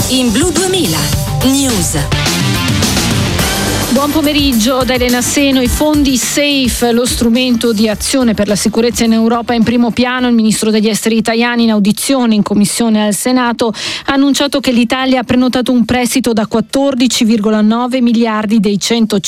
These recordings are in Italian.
in Blu 2000 News. Buon pomeriggio da Elena Seno. I fondi SAFE, lo strumento di azione per la sicurezza in Europa, in primo piano. Il ministro degli esteri italiani, in audizione in commissione al Senato, ha annunciato che l'Italia ha prenotato un prestito da 14,9 miliardi dei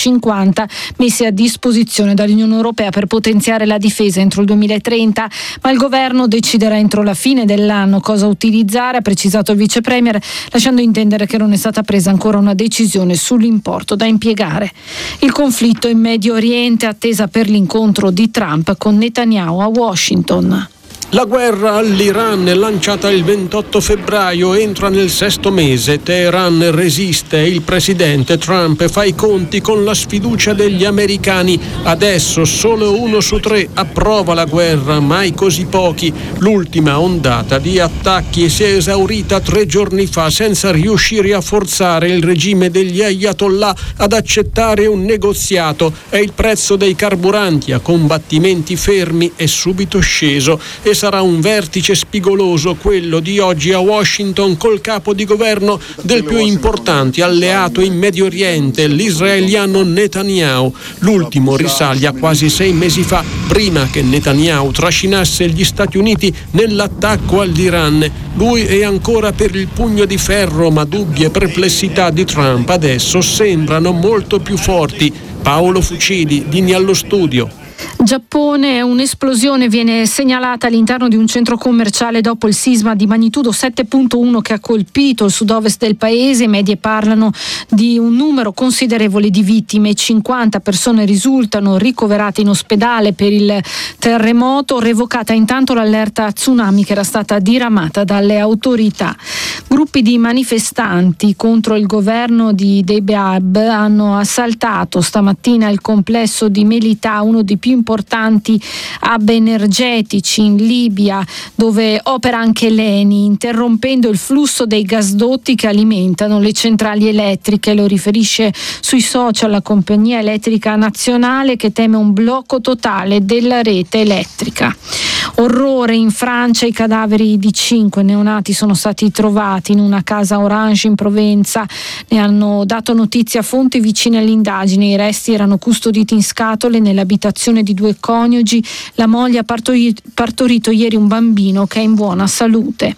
150 messi a disposizione dall'Unione Europea per potenziare la difesa entro il 2030, ma il governo deciderà entro la fine dell'anno cosa utilizzare, ha precisato il vice premier, lasciando intendere che non è stata presa ancora una decisione sull'importo da impiegare. Il conflitto in Medio Oriente, attesa per l'incontro di Trump con Netanyahu a Washington. La guerra all'Iran, lanciata il 28 febbraio, entra nel 6° mese. Teheran resiste e il presidente Trump fa i conti con la sfiducia degli americani. Adesso solo 1 su 3 approva la guerra, mai così pochi. L'ultima ondata di attacchi si è esaurita 3 giorni fa senza riuscire a forzare il regime degli Ayatollah ad accettare un negoziato e il prezzo dei carburanti a combattimenti fermi è subito sceso. E sarà un vertice spigoloso quello di oggi a Washington col capo di governo del più importante alleato in Medio Oriente, l'israeliano Netanyahu. L'ultimo risale a quasi 6 mesi fa, prima che Netanyahu trascinasse gli Stati Uniti nell'attacco all'Iran. Lui è ancora per il pugno di ferro, ma dubbi e perplessità di Trump adesso sembrano molto più forti. Paolo Fucili, Dini allo studio. Giappone, un'esplosione viene segnalata all'interno di un centro commerciale dopo il sisma di magnitudo 7.1 che ha colpito il sud-ovest del paese. I media parlano di un numero considerevole di vittime, 50 persone risultano ricoverate in ospedale per il terremoto, revocata intanto l'allerta tsunami che era stata diramata dalle autorità. Gruppi di manifestanti contro il governo di Debab hanno assaltato stamattina il complesso di Melita, uno dei più importanti hub energetici in Libia, dove opera anche l'ENI, interrompendo il flusso dei gasdotti che alimentano le centrali elettriche. Lo riferisce sui social la compagnia elettrica nazionale, che teme un blocco totale della rete elettrica. Orrore in Francia, i cadaveri di 5 neonati sono stati trovati in una casa Orange in Provenza. Ne hanno dato notizia fonti vicine all'indagine. I resti erano custoditi in scatole nell'abitazione di 2 coniugi. La moglie ha partorito ieri un bambino che è in buona salute.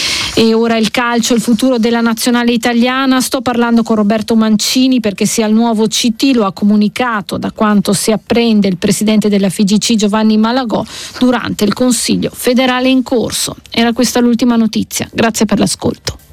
E ora il calcio, il futuro della nazionale italiana. Sto parlando con Roberto Mancini perché sia il nuovo CT, lo ha comunicato, da quanto si apprende, il presidente della FIGC Giovanni Malagò durante il Consiglio federale in corso. Era questa l'ultima notizia. Grazie per l'ascolto.